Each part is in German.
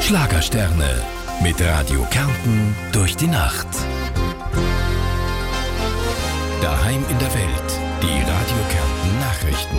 Schlagersterne mit Radio Kärnten durch die Nacht. Daheim in der Welt, die Radio Kärnten Nachrichten.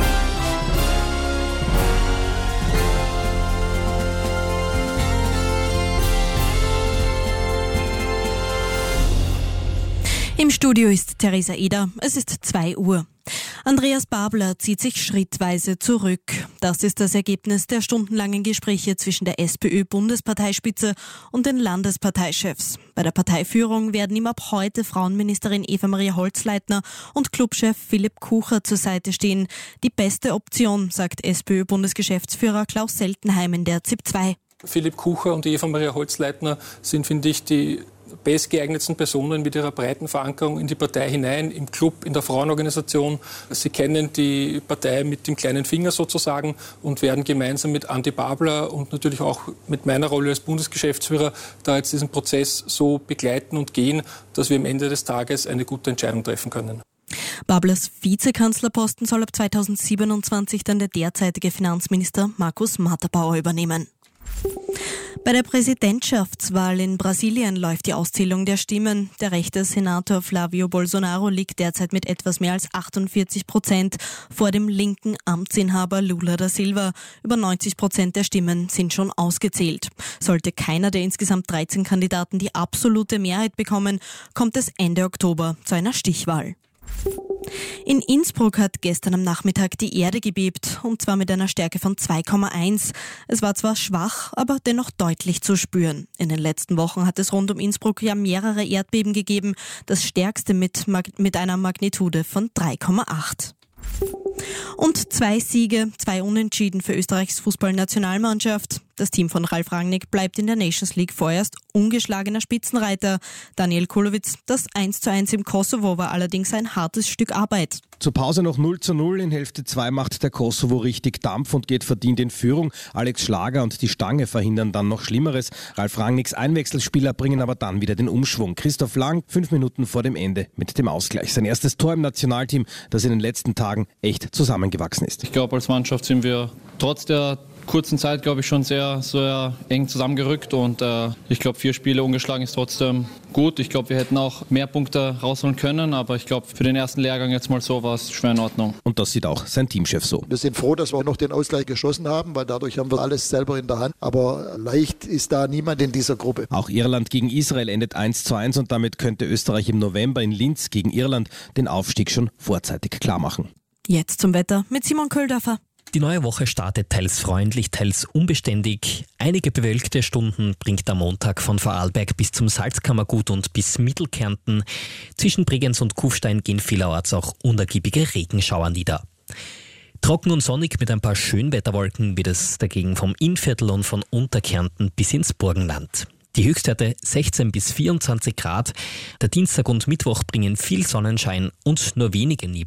Im Studio ist Theresa Eder. Es ist 2 Uhr. Andreas Babler zieht sich schrittweise zurück. Das ist das Ergebnis der stundenlangen Gespräche zwischen der SPÖ-Bundesparteispitze und den Landesparteichefs. Bei der Parteiführung werden ihm ab heute Frauenministerin Eva-Maria Holzleitner und Clubchef Philipp Kucher zur Seite stehen. Die beste Option, sagt SPÖ-Bundesgeschäftsführer Klaus Seltenheim in der ZIP 2. Philipp Kucher und Eva-Maria Holzleitner sind, finde ich, die bestgeeignetsten Personen mit ihrer breiten Verankerung in die Partei hinein, im Club, in der Frauenorganisation. Sie kennen die Partei mit dem kleinen Finger sozusagen und werden gemeinsam mit Andi Babler und natürlich auch mit meiner Rolle als Bundesgeschäftsführer da jetzt diesen Prozess so begleiten und gehen, dass wir am Ende des Tages eine gute Entscheidung treffen können. Bablers Vizekanzlerposten soll ab 2027 dann der derzeitige Finanzminister Markus Matterbauer übernehmen. Bei der Präsidentschaftswahl in Brasilien läuft die Auszählung der Stimmen. Der rechte Senator Flavio Bolsonaro liegt derzeit mit etwas mehr als 48% vor dem linken Amtsinhaber Lula da Silva. Über 90% der Stimmen sind schon ausgezählt. Sollte keiner der insgesamt 13 Kandidaten die absolute Mehrheit bekommen, kommt es Ende Oktober zu einer Stichwahl. In Innsbruck hat gestern am Nachmittag die Erde gebebt, und zwar mit einer Stärke von 2,1. Es war zwar schwach, aber dennoch deutlich zu spüren. In den letzten Wochen hat es rund um Innsbruck ja mehrere Erdbeben gegeben, das stärkste mit einer Magnitude von 3,8. Und 2 Siege, 2 Unentschieden für Österreichs Fußballnationalmannschaft. Das Team von Ralf Rangnick bleibt in der Nations League vorerst ungeschlagener Spitzenreiter. Daniel Kulowitz, das 1:1 im Kosovo war allerdings ein hartes Stück Arbeit. Zur Pause noch 0:0, in Hälfte 2 macht der Kosovo richtig Dampf und geht verdient in Führung. Alex Schlager und die Stange verhindern dann noch Schlimmeres. Ralf Rangnicks Einwechselspieler bringen aber dann wieder den Umschwung. Christoph Lang 5 Minuten vor dem Ende mit dem Ausgleich. Sein erstes Tor im Nationalteam, das in den letzten Tagen echt zusammengewachsen ist. Ich glaube, als Mannschaft sind wir trotz der kurzen Zeit, glaube ich, schon sehr eng zusammengerückt und ich glaube, 4 Spiele ungeschlagen ist trotzdem gut. Ich glaube, wir hätten auch mehr Punkte rausholen können, aber ich glaube, für den ersten Lehrgang jetzt mal so war es schwer in Ordnung. Und das sieht auch sein Teamchef so. Wir sind froh, dass wir noch den Ausgleich geschossen haben, weil dadurch haben wir alles selber in der Hand. Aber leicht ist da niemand in dieser Gruppe. Auch Irland gegen Israel endet 1:1 und damit könnte Österreich im November in Linz gegen Irland den Aufstieg schon vorzeitig klar machen. Jetzt zum Wetter mit Simon Köldorfer. Die neue Woche startet teils freundlich, teils unbeständig. Einige bewölkte Stunden bringt der Montag von Vorarlberg bis zum Salzkammergut und bis Mittelkärnten. Zwischen Bregenz und Kufstein gehen vielerorts auch unergiebige Regenschauer nieder. Trocken und sonnig mit ein paar Schönwetterwolken wird es dagegen vom Innviertel und von Unterkärnten bis ins Burgenland. Die Höchstwerte 16 bis 24 Grad. Der Dienstag und Mittwoch bringen viel Sonnenschein und nur wenige Nebel.